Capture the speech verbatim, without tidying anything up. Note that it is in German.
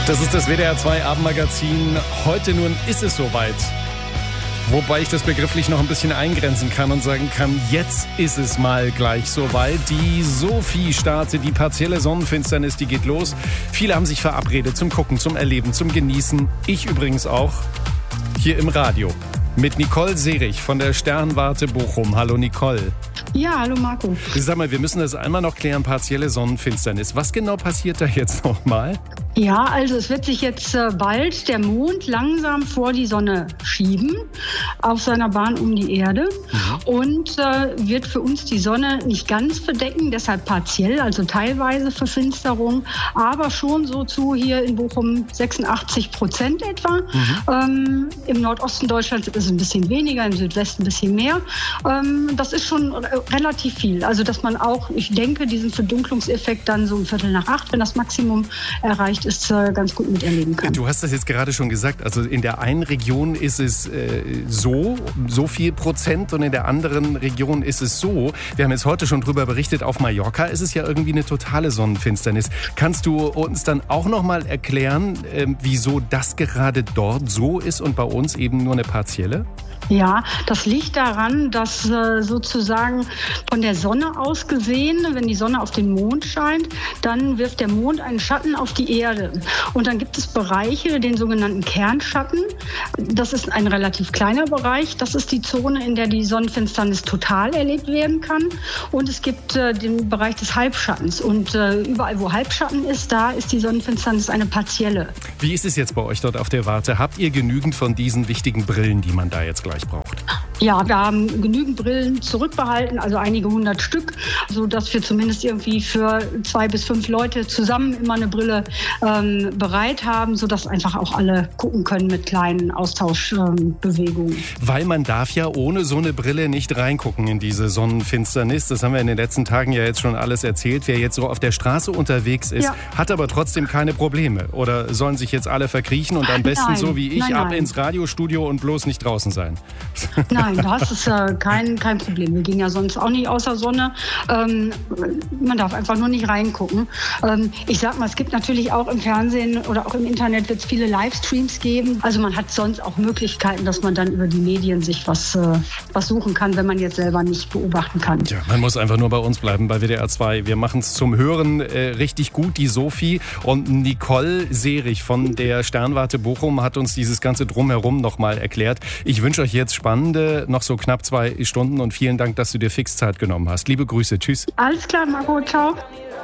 Das ist das W D R zwei Abendmagazin. Heute nun ist es soweit. Wobei ich das begrifflich noch ein bisschen eingrenzen kann und sagen kann, jetzt ist es mal gleich soweit. Die Sophie startet, die partielle Sonnenfinsternis, die geht los. Viele haben sich verabredet zum Gucken, zum Erleben, zum Genießen. Ich übrigens auch hier im Radio mit Nicole Seerich von der Sternwarte Bochum. Hallo Nicole. Ja, hallo Marco. Sag mal, wir müssen das einmal noch klären, partielle Sonnenfinsternis. Was genau passiert da jetzt nochmal? Ja, also es wird sich jetzt äh, bald der Mond langsam vor die Sonne schieben auf seiner Bahn um die Erde mhm. und äh, wird für uns die Sonne nicht ganz verdecken, deshalb partiell, also teilweise Verfinsterung, aber schon so zu hier in Bochum sechsundachtzig Prozent etwa. Mhm. Ähm, im Nordosten Deutschlands ist es ein bisschen weniger, im Südwesten ein bisschen mehr. Ähm, das ist schon r- relativ viel. Also dass man auch, ich denke, diesen Verdunklungseffekt dann so um Viertel nach acht, wenn das Maximum erreicht ist, ganz gut miterleben kann. Du hast das jetzt gerade schon gesagt, also in der einen Region ist es äh, so, so viel Prozent und in der anderen Region ist es so. Wir haben jetzt heute schon drüber berichtet, auf Mallorca ist es ja irgendwie eine totale Sonnenfinsternis. Kannst du uns dann auch noch mal erklären, äh, wieso das gerade dort so ist und bei uns eben nur eine partielle? Ja, das liegt daran, dass äh, sozusagen von der Sonne aus gesehen, wenn die Sonne auf den Mond scheint, dann wirft der Mond einen Schatten auf die Erde. Und dann gibt es Bereiche, den sogenannten Kernschatten. Das ist ein relativ kleiner Bereich. Das ist die Zone, in der die Sonnenfinsternis total erlebt werden kann. Und es gibt äh, den Bereich des Halbschattens. Und äh, überall, wo Halbschatten ist, da ist die Sonnenfinsternis eine partielle. Wie ist es jetzt bei euch dort auf der Warte? Habt ihr genügend von diesen wichtigen Brillen, die man da jetzt gleich braucht? Ja, wir haben genügend Brillen zurückbehalten, also einige hundert Stück, sodass wir zumindest irgendwie für zwei bis fünf Leute zusammen immer eine Brille ähm, bereit haben, sodass einfach auch alle gucken können mit kleinen Austauschbewegungen. Ähm, Weil man darf ja ohne so eine Brille nicht reingucken in diese Sonnenfinsternis. Das haben wir in den letzten Tagen ja jetzt schon alles erzählt. Wer jetzt so auf der Straße unterwegs ist, ja. hat aber trotzdem keine Probleme. Oder sollen sich jetzt alle verkriechen und am besten nein, so wie ich nein, ab nein. ins Radiostudio und bloß nicht draußen sein? Nein, das ist äh, kein, kein Problem. Wir gehen ja sonst auch nicht außer Sonne. Ähm, man darf einfach nur nicht reingucken. Ähm, ich sag mal, es gibt natürlich auch im Fernsehen oder auch im Internet wird es viele Livestreams geben. Also man hat sonst auch Möglichkeiten, dass man dann über die Medien sich was, äh, was suchen kann, wenn man jetzt selber nicht beobachten kann. Ja, man muss einfach nur bei uns bleiben, bei W D R zwei. Wir machen es zum Hören äh, richtig gut. Die Sophie und Nicole Seerich von der Sternwarte Bochum hat uns dieses ganze Drumherum nochmal erklärt. Ich wünsche euch jetzt spannende, noch so knapp zwei Stunden und vielen Dank, dass du dir fix Zeit genommen hast. Liebe Grüße, tschüss. Alles klar, Marco, ciao.